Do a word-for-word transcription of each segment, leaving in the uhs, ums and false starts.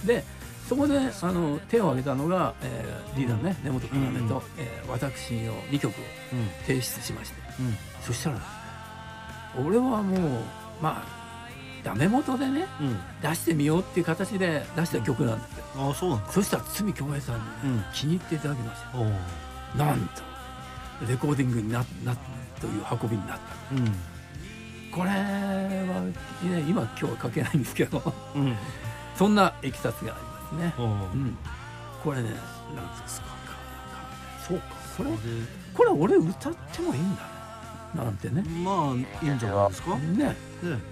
でそこであの手を挙げたのが、えー、リーダーのね根本要と、 うんうん、 えー、私のにきょくを提出しまして、 うんうん、 そしたら俺はもうまあダメ元でね、うん、出してみようっていう形で出した曲なんですよ、 うん、あそうなんだ。 そしたら堤恭平さんに、ね、うん、気に入っていただきました、うん、なんとレコーディングになったという運びになった、うん、これは、ね、今今日は書けないんですけど、うん、そんな経緯がありますね、うん、これねなんですか、そうか、これこれ俺歌ってもいいんだなんてね、 まあいいんじゃないですかね。ね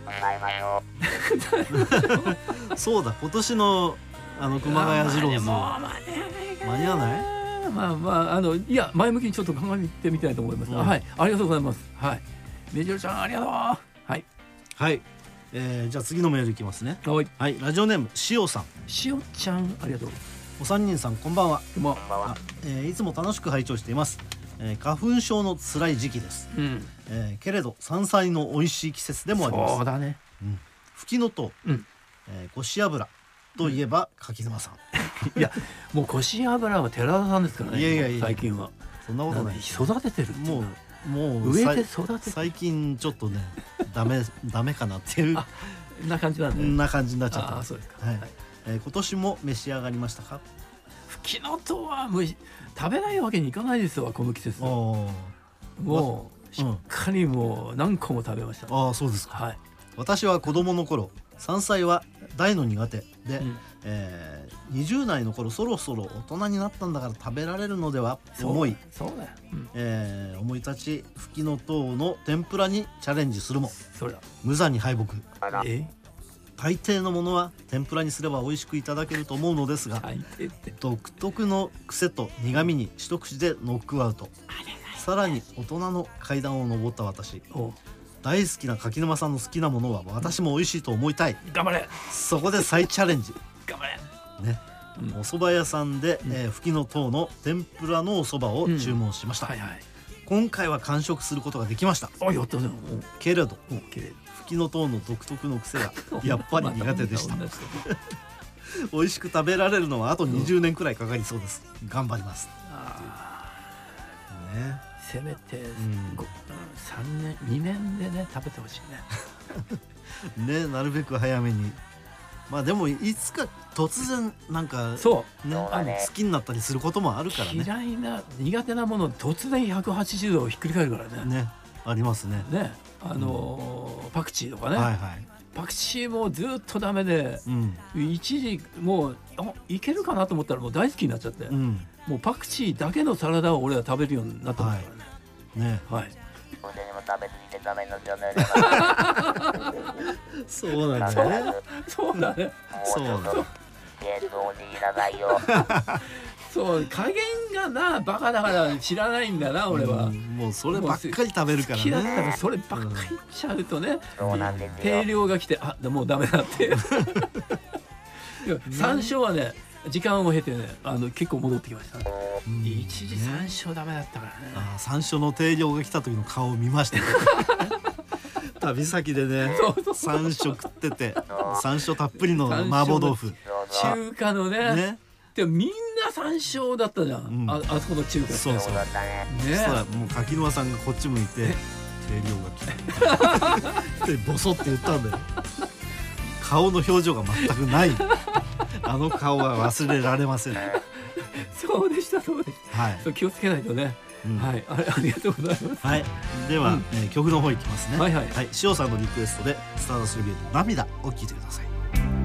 そうだ、今年のあの熊谷二郎ズ間に合わない？ まあまああのいや前向きにちょっと考えてみたいと思います、うん、はい、ありがとうございます。はい、メジルちゃんありがとう。はいはい、えー、じゃあ次のメールいきますね。 はい、 はい、ラジオネームしおさん。 しおちゃんありがとう。 お三人さんこんばんは。 こんばんは。 えー、いつも楽しく拝聴しています。えー、花粉症の辛い時期です、うん、えー、けれど山菜の美味しい季節でもあります。 そうだね、 うん、フキノトウ、うん、えー、コシ油といえば柿沼さん、 うん、いやもうコシ油は寺田さんですからね。 いやいやいや最近はそんなことない。 育ててるっていうもうもう植えて育てて最近ちょっとねダメダメかなっていうな感じなんで、ね、 な感じになっちゃった。 あ、そうですか、 はい、えー、今年も召し上がりましたか？ フキノトウはもう食べないわけにいかないですわ、この季節。もうしっかりもう何個も食べました、ね、 ああそうですか。 はい、 私は子供の頃山菜は大の苦手で、うん、えー、にじゅう代の頃そろそろ大人になったんだから食べられるのではと思い、 そうだよ、うん、 えー、思い立ちフキノトウの天ぷらにチャレンジするもそれ無残に敗北。 え大抵のものは天ぷらにすれば美味しくいただけると思うのですが、独特の癖と苦味に一口でノックアウト。さらに大人の階段を上った私、大好きな柿沼さんの好きなものは私も美味しいと思いたい。 頑張れ。 そこで再チャレンジ。 頑張れね、うん、お蕎麦屋さんで、うん、えー、フキノトウの天ぷらのお蕎麦を注文しました、うん、はいはい、今回は完食することができました。 あ、やったね。 けれどフキノトウの独特の癖がやっぱり苦手でした美味しく食べられるのはあとにじゅうねんくらいかかりそうです、うん、頑張ります。あ、 ね、せめて、うん、さんねんにねんでね食べてほしいねね、なるべく早めに。まあでもいつか突然なんかそう、ね、あの好きになったりすることもあるからね。嫌いな苦手なもの突然ひゃくはちじゅうどをひっくり返るからね。ね、ありますね。ね、あのーうん、パクチーとかね、はいはい、パクチーもずっとダメで、うん、一時もうあいけるかなと思ったらもう大好きになっちゃって、うん、もうパクチーだけのサラダを俺は食べるようになったんだからね。ね、はい。食べ過ぎてダメになっちゃうんだよね。そうなんだね。そうだね。そうだ。そう加減がなバカだから知らないんだな俺は、うん、もうそればっかり食べるからね。好きだったらそればっかりいっちゃうとね、うん、定量が来てあもうダメだって山椒はね時間を経てねあの結構戻ってきましたね、うん、一時山椒ダメだったからね。あ山椒の定量が来た時の顔を見ましたね旅先でね山椒食ってて山椒たっぷりの麻婆豆腐中華の ね, ねでもみんな山椒だったじゃん、うん、あ, あそこの中華。そうそうね。そしたらもう柿沼さんがこっち向いて定量が来てボソって言ったんだよ顔の表情が全くないあの顔は忘れられませんそうでしたそうでした、はい、そう気をつけないとね、うん、はい あ, ありがとうございます、はい、では、うんえー、曲の方いきますね。はいはい、はい、塩さんのリクエストでスターダストゲート涙を聴いてください。